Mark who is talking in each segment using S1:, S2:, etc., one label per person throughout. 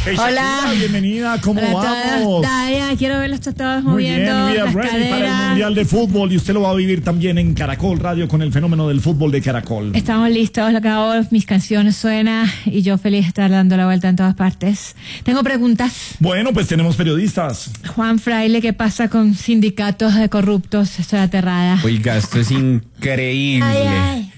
S1: Hola.
S2: Bienvenida, ¿cómo vamos?
S1: Daya, quiero verlos todos
S2: Muy
S1: moviendo
S2: bien,
S1: las
S2: ready
S1: caderas.
S2: para el Mundial de Fútbol y usted lo va a vivir también en Caracol Radio con el fenómeno del fútbol de Caracol.
S1: Estamos listos, lo acabo, mis canciones suenan y yo feliz de estar dando la vuelta en todas partes. Tengo preguntas.
S2: Bueno, pues tenemos periodistas.
S1: Juan Fraile, ¿qué pasa con sindicatos de corruptos? Estoy aterrada.
S3: Oiga, esto es increíble.
S1: Ay.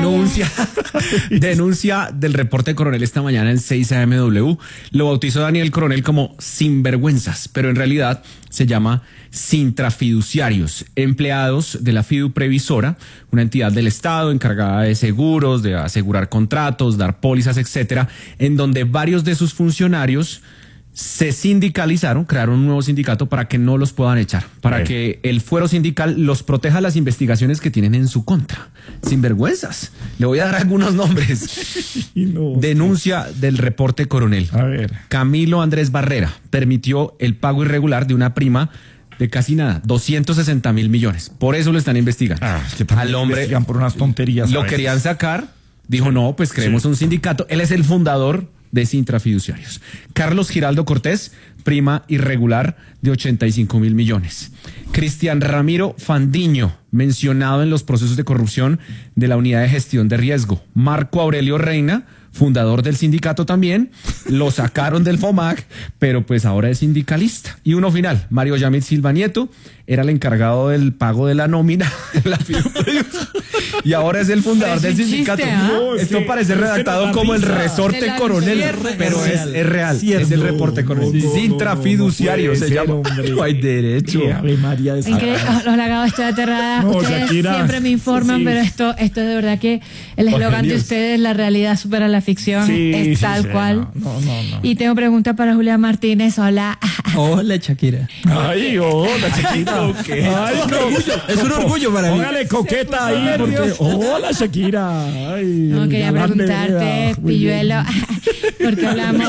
S3: Denuncia del reporte Coronel esta mañana en 6 AMW. Lo bautizó Daniel Coronel como sinvergüenzas, pero en realidad se llama sintrafiduciarios, empleados de la Fiduprevisora, una entidad del Estado encargada de seguros, de asegurar contratos, dar pólizas, etcétera, en donde varios de sus funcionarios se sindicalizaron, crearon un nuevo sindicato para que no los puedan echar, para que el fuero sindical los proteja las investigaciones que tienen en su contra. Sinvergüenzas. Le voy a dar algunos nombres. Denuncia del reporte Coronel.
S2: A ver.
S3: Camilo Andrés Barrera permitió el pago irregular de una prima de casi nada, 260.000 millones. Por eso lo están investigando.
S2: Al hombre investigan por unas tonterías.
S3: Lo querían sacar. Dijo, no, pues creemos un sindicato. Él es el fundador de Sintrafiduciarios. Carlos Giraldo Cortés, prima irregular de 85.000 millones. Cristian Ramiro Fandiño, mencionado en los procesos de corrupción de la Unidad de Gestión de Riesgo. Marco Aurelio Reina, fundador del sindicato también, lo sacaron del FOMAC, pero pues ahora es sindicalista. Y uno final, Mario Yamil Silva Nieto, era el encargado del pago de la nómina en la Fiduprevisora, y ahora es el fundador del sindicato. Esto parece redactado como el resorte Coronel, pero es real, es el reporte Coronel. Sintrafiduciario se llama. No hay derecho.
S1: Los lagados, estoy aterrada. Ustedes
S2: Shakira,
S1: siempre me informan, pero esto es de verdad que el eslogan de ustedes, la realidad supera la ficción, es tal cual.
S2: No.
S1: Y tengo preguntas para Julián Martínez. Hola.
S4: Hola, Shakira.
S2: Ay, hola, Shakira. Ay,
S4: Es un orgullo para mí.
S2: Póngale coqueta ahí, porque... Hola, Shakira. Ay,
S1: No, quería preguntarte, Pilluelo, porque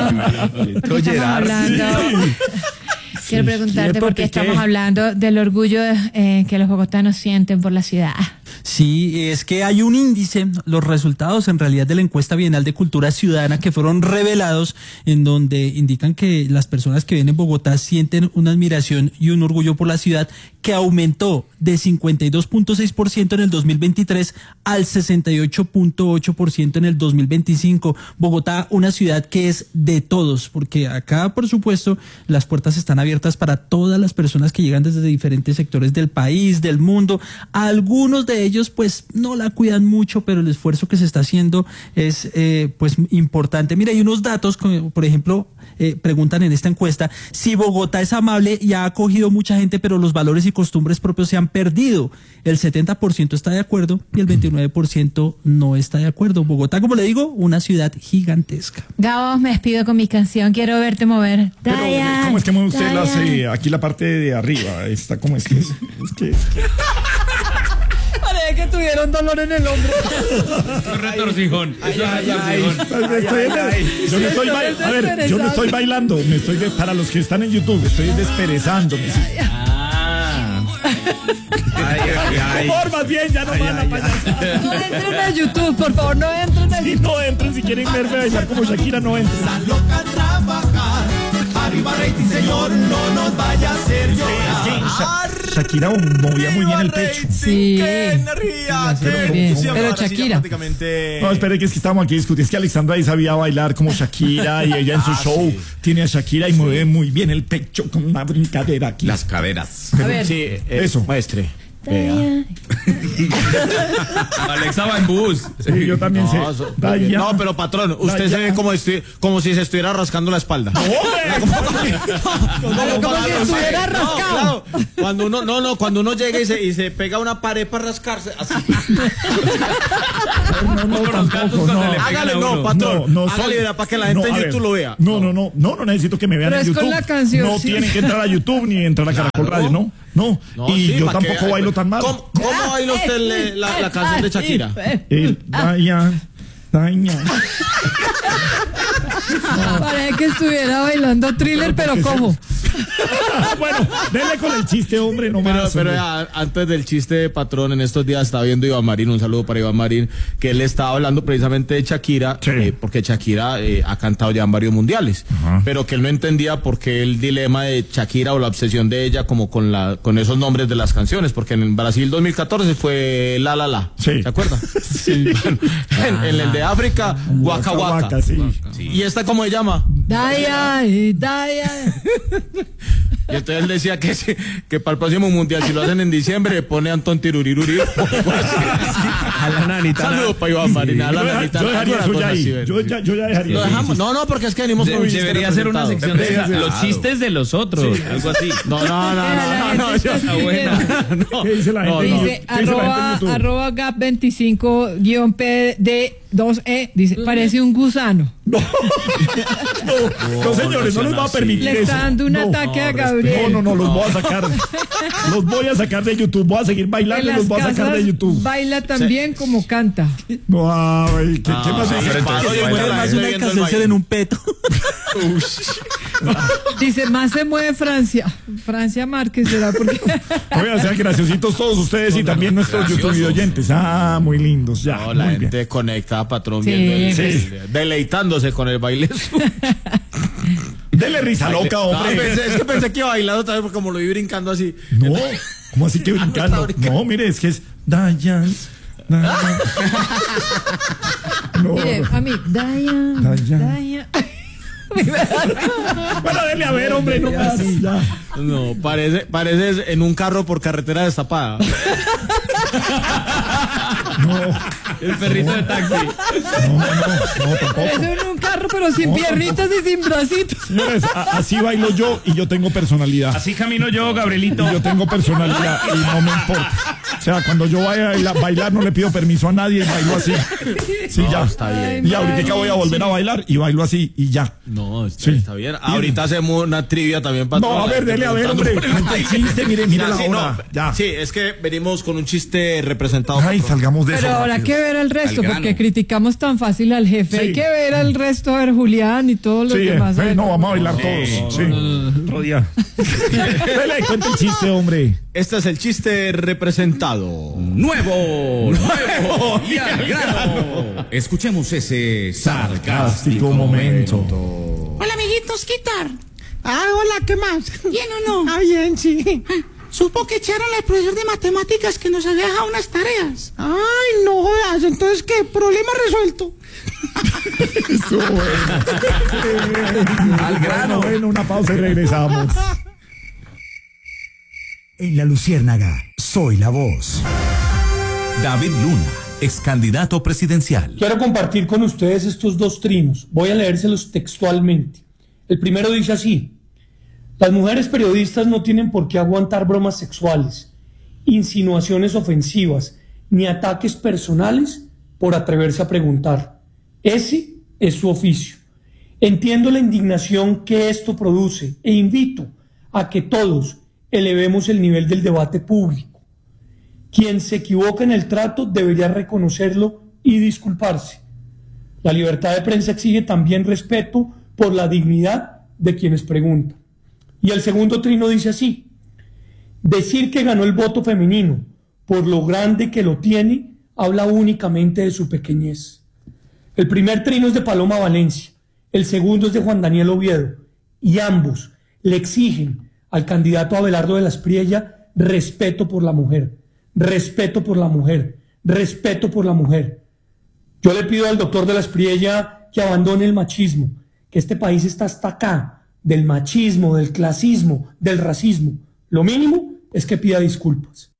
S1: quiero preguntarte porque estamos hablando del orgullo que los bogotanos sienten por la ciudad.
S4: Sí, es que hay un índice, los resultados en realidad de la encuesta bienal de cultura ciudadana que fueron revelados, en donde indican que las personas que viven en Bogotá sienten una admiración y un orgullo por la ciudad, que aumentó de 52.6% en el 2023 al 68.8% en el 2025. Bogotá, una ciudad que es de todos, porque acá, por supuesto, las puertas están abiertas para todas las personas que llegan desde diferentes sectores del país, del mundo. Algunos de ellos pues no la cuidan mucho, pero el esfuerzo que se está haciendo es pues importante. Mira, hay unos datos, como, por ejemplo, preguntan en esta encuesta si Bogotá es amable y ha acogido mucha gente, pero los valores y costumbres propios se han perdido. El 70% está de acuerdo y el 29% no está de acuerdo. Bogotá, como le digo, una ciudad gigantesca.
S1: Gabo, me despido con mi canción. Quiero verte mover.
S2: Pero, ¿cómo es que mueve usted aquí la parte de arriba? ¿Cómo es que es?
S4: Parece que tuvieron dolor en el hombro.
S3: Retorcijón.
S2: Yo no estoy bailando, para los que están en YouTube, estoy desperezándome. Por favor, más bien, ya no van a payasar.
S1: No entren a YouTube, por favor, no entren a YouTube.
S2: No entren, si quieren verme bailar como Shakira, no entren.
S5: Loca a trabajar, arriba rating, señor, no nos vaya a hacer llorar.
S2: Shakira movía muy bien el pecho.
S1: Sí.
S5: ¡Qué energía! ¡Qué
S1: bien.
S5: emoción!
S1: Pero
S5: Ahora sí,
S1: Shakira.
S2: No, espere, que es que estamos aquí discutiendo. Es que Alexandra ahí sabía bailar como Shakira y ella en su show tiene a Shakira y mueve muy bien el pecho con una brincadera aquí.
S6: Las caderas.
S1: A ver.
S6: Sí,
S2: Eso.
S6: Maestre.
S3: Alexa va en bus.
S2: Sí, yo también sé.
S6: No, pero patrón, usted se ve como si se estuviera rascando la espalda.
S1: Como si estuviera rascado.
S6: Claro. Cuando uno llega y se pega a una pared para rascarse, así.
S2: No, tampoco. No.
S6: Hágale, no, patrón. Hágale, para que la gente en YouTube lo vea.
S2: No necesito que me vean
S1: Pero
S2: en
S1: es con
S2: YouTube.
S1: la canción,
S2: No
S1: sí.
S2: tienen que entrar a YouTube ni entrar a Caracol Radio, ¿no? Y
S6: sí,
S2: yo
S6: ¿para
S2: tampoco
S6: qué?
S2: bailo tan mal.
S6: ¿Cómo baila usted la canción de Shakira?
S1: Parece que estuviera bailando Thriller, pero ¿cómo?
S2: Bueno, denle con el chiste, hombre, no más.
S6: Pero antes del chiste, patrón, en estos días estaba viendo Iván Marín, un saludo para Iván Marín, que él estaba hablando precisamente de Shakira,
S2: Sí.
S6: porque Shakira ha cantado ya en varios mundiales, pero que él no entendía por qué el dilema de Shakira o la obsesión de ella como con esos nombres de las canciones, porque en Brasil 2014 fue La La La,
S2: Sí.
S6: ¿se acuerda? Sí. Bueno, en el de África, Waka Waka.
S2: Sí.
S6: ¿Y esta cómo se llama?
S1: Daya.
S6: Y entonces él decía que para el próximo mundial, si lo hacen en diciembre, pone Antón Tiruriruri.
S3: A la nanita.
S6: Saludos para Iván Marín, a la nanita.
S2: Yo dejaría eso ya ahí. Yo ya dejaría
S6: Lo
S2: eso.
S6: dejamos. No, porque es que venimos con un chiste
S3: Debería ser una
S6: representado.
S3: sección de los chistes de los otros, algo así.
S6: No.
S2: ¿Qué dice la gente?
S1: Dice
S2: ¿Qué dice la gente en YouTube?
S1: arroba gap25-pd2e. Dice, parece un gusano.
S2: No, señores, no les va a permitir
S1: Le
S2: eso.
S1: está dando un ataque a Gabriel.
S2: No, los voy a sacar. Los voy a sacar de YouTube. Voy a seguir
S1: En
S2: bailando y
S1: las
S2: los voy a sacar
S1: casas
S2: de YouTube.
S1: baila también como canta.
S2: No, ay, ¿qué más dice?
S6: pero entonces,
S4: Se
S6: Oye,
S4: mueve
S6: bueno,
S4: más
S6: estoy
S4: una
S6: viendo el
S4: Alcacelser
S6: baile.
S4: en un peto.
S1: Dice, más se mueve Francia. Francia Márquez, ¿será? Porque
S2: Oigan, sean graciositos todos ustedes y también nuestros YouTube oyentes. Ah, muy lindos, ya.
S6: No, la
S2: muy bien.
S6: gente conectada, patrón,
S1: Sí.
S6: viendo
S2: Sí.
S6: deleitándose con el baile.
S2: Dele risa loca,
S6: No,
S2: hombre.
S6: es que pensé que iba bailando también, porque como lo vi brincando así.
S2: No, ¿cómo así que brincando? No, mire, es que es Dayan. No.
S1: mire, a mí, Daya.
S2: Bueno, dele a ver, hombre, no más. Ya.
S6: No, parece en un carro por carretera destapada.
S3: El perrito de taxi.
S2: No, tampoco.
S1: Eso en un carro, pero sin piernitas y sin bracitos.
S2: Señores, así bailo yo y yo tengo personalidad.
S3: Así camino yo, Gabrielito.
S2: Y yo tengo personalidad y no me importa. O sea, cuando yo vaya a bailar no le pido permiso a nadie y bailo así. Sí, ya.
S6: Está bien.
S2: Y ahorita voy a volver a bailar y bailo así y ya.
S6: No,
S2: Sí.
S6: está bien. Ahorita hacemos una trivia también, patrón.
S2: No, a ver, dele a ver, hombre. Cuenta el chiste, mire la
S6: Sí,
S2: hora. Ya.
S6: Sí, es que venimos con un chiste representado.
S2: Ay,
S6: patrón.
S2: salgamos de eso.
S1: Pero habrá
S2: rápido.
S1: que ver al resto,
S3: Al grano.
S1: porque criticamos tan fácil al jefe.
S2: Sí.
S1: Hay que ver al resto, a ver Julián y todos los
S2: Sí,
S1: demás. a ver
S2: no,
S1: cómo-
S2: vamos a bailar todos. Sí. Rodilla. Dele, cuenta el chiste, hombre.
S6: Este es el chiste representado.
S3: Nuevo y al grano. Escuchemos ese
S2: Sarcástico momento.
S7: Hola, amiguitos, ¿qué tal?
S8: Hola, ¿qué más?
S7: ¿Bien o no?
S8: Bien, sí.
S7: Supo que echaron al profesor de matemáticas que nos había dejado unas tareas.
S8: Ay, no jodas, entonces, ¿qué? Problema resuelto.
S2: Eso, bueno. Al grano. Bueno, una pausa y regresamos.
S9: En La Luciérnaga, soy la voz.
S10: David Luna, ex candidato presidencial.
S11: Quiero compartir con ustedes estos dos trinos. Voy a leérselos textualmente. El primero dice así: las mujeres periodistas no tienen por qué aguantar bromas sexuales, insinuaciones ofensivas, ni ataques personales por atreverse a preguntar. Ese es su oficio. Entiendo la indignación que esto produce e invito a que todos elevemos el nivel del debate público. Quien se equivoca en el trato debería reconocerlo y disculparse. La libertad de prensa exige también respeto por la dignidad de quienes preguntan. Y el segundo trino dice así: decir que ganó el voto femenino por lo grande que lo tiene habla únicamente de su pequeñez. El primer trino es de Paloma Valencia, el segundo es de Juan Daniel Oviedo, y ambos le exigen al candidato Abelardo de la Espriella respeto por la mujer, respeto por la mujer, respeto por la mujer. Yo le pido al doctor de la Espriella que abandone el machismo, que este país está hasta acá del machismo, del clasismo, del racismo. Lo mínimo es que pida disculpas.